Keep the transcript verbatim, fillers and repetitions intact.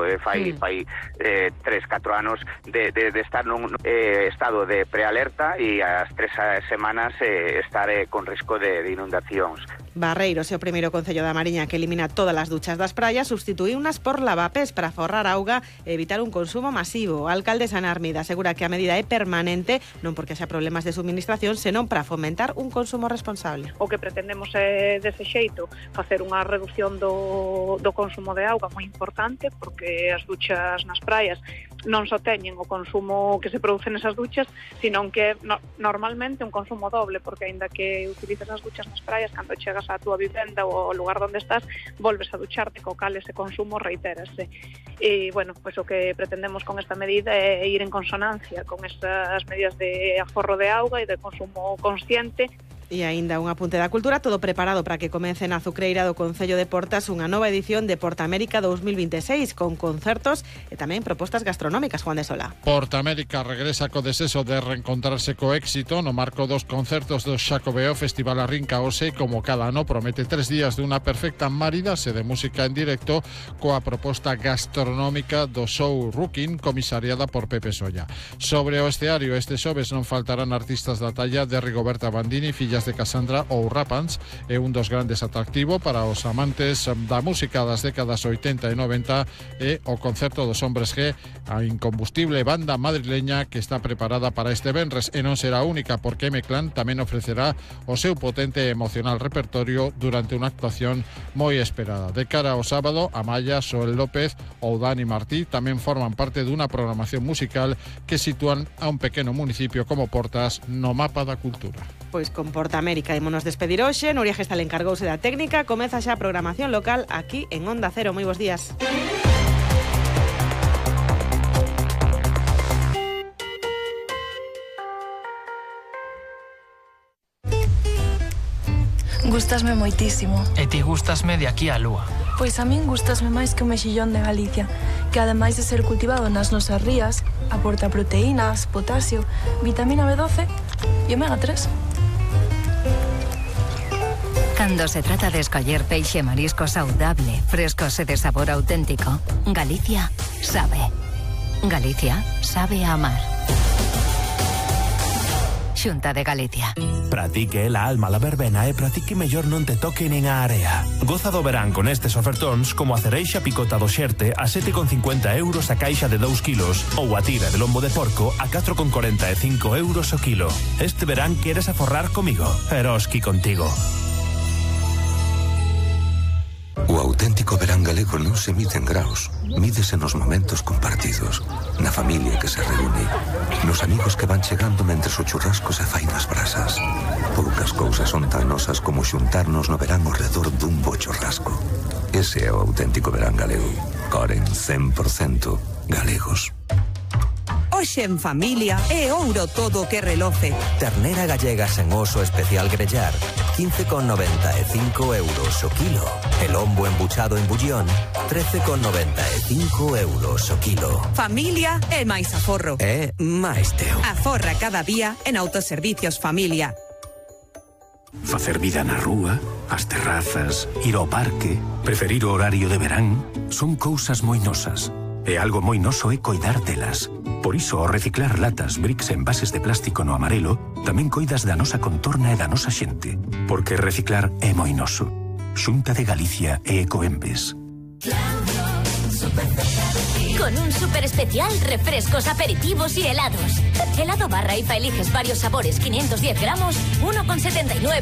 tempo, eh, fai, mm. fai eh, tres, catro anos de, de, de estar nun eh, estado de prealerta e as tres semanas eh, estar eh, con risco de, de inundacións. Barreiros é o primeiro concello da Mariña que elimina todas as duchas das praias, substituí unas por lavapés para forrar auga e evitar un consumo masivo. O alcalde Ana Armida asegura que a medida é permanente, non porque xa problemas de suministración, senón para fomentar un consumo responsable. O que pretendemos é, dese xeito, facer unha reducción do, do consumo de auga moi importante, porque as duchas nas praias non só teñen o consumo que se produce nesas duchas, senón que no, normalmente un consumo doble, porque aínda que utilizas as duchas nas praias, cando chegas a túa vivenda ou ao lugar onde estás, volves a ducharte, co cal ese consumo reitérase. E, bueno, pois o que pretendemos con esta medida é ir en consonancia con esas medidas de aforro de auga e de consumo consciente. E aínda un apunte da cultura, todo preparado para que comece na Azucreira do Concello de Portas unha nova edición de Porta América dos mil veintiséis con concertos e tamén propostas gastronómicas. Juan de Sola. Porta América regresa co deseso de reencontrarse co éxito no marco dos concertos do Xacobeo Festival Arrinca Ose, como cada ano promete tres días de unha perfecta maridase de música en directo coa proposta gastronómica do show Rookin, comisariada por Pepe Solla. Sobre o escenario este xoves non faltarán artistas da talla de Rigoberta Bandini, fillas de Cassandra ou Rapans, é un dos grandes atractivos para os amantes da música das décadas oitenta e noventa e o concerto dos Hombres G, a incombustible banda madrileña que está preparada para este venres, e non será única porque M-Clan tamén ofrecerá o seu potente e emocional repertorio durante unha actuación moi esperada. De cara ao sábado, Amaya, Soel López ou Dani Martí tamén forman parte dunha programación musical que sitúan a un pequeno municipio como Portas no mapa da cultura. Pois con Porta América ímonos despedir hoxe. Nuria Gestal encargouse da técnica. Comeza xa a programación local aquí en Onda Cero. Moi bons días. Gústasme moitísimo. E ti gústasme de aquí á lúa. Pois a min gústasme máis que o mexillón de Galicia, que ademais de ser cultivado nas nosas rías, aporta proteínas, potasio, vitamina B doce e omega tres. Cando se trata de escoller peixe e marisco saudable, frescos e de sabor auténtico, Galicia sabe. Galicia sabe a amar. Xunta de Galicia. Pratique la alma la verbena e pratique mellor non te toque nin a area. Goza do verán con estes ofertóns como a cereixa picota do xerte a sete con cincuenta euros a caixa de dous kilos ou a tira de lombo de porco a catro con corenta e cinco euros o kilo. Este verán queres aforrar comigo? Eroski contigo. O auténtico verán galego non se mide en graos, mídese nos momentos compartidos, na familia que se reúne, nos amigos que van chegando mentres o churrasco se fai nas brasas. Poucas cousas son tan nosas como xuntarnos no verán ao redor dun bo churrasco. Ese é o auténtico verán galego. Coren cen por cento galegos. Hoxe en familia é ouro todo o que reloce. Ternera gallega sen oso especial grellar, quince con noventa e cinco euros o kilo. El lombo embuchado en bullón, trece con noventa e cinco euros o kilo. Familia é máis aforro. É máis teu. Aforra cada día en Autoservicios Familia. Facer vida na rúa, as terrazas, ir ao parque, preferir o horario de verán, son cousas moi nosas. E algo moi noso é coidar delas. Por iso, ao reciclar latas, bricks e envases de plástico no amarelo, tamén coidas da nosa contorna e da nosa xente. Porque reciclar é moi noso. Xunta de Galicia e Ecoembes. Con un super especial, refrescos, aperitivos y helados. Helado barra I F A eliges varios sabores, quinientos diez gramos, uno con setenta y nueve